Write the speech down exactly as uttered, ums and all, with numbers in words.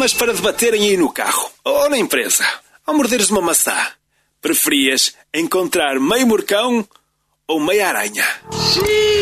temas para debaterem aí no carro ou na empresa. Ao morderes uma maçã, preferias encontrar meio morcão ou meia aranha?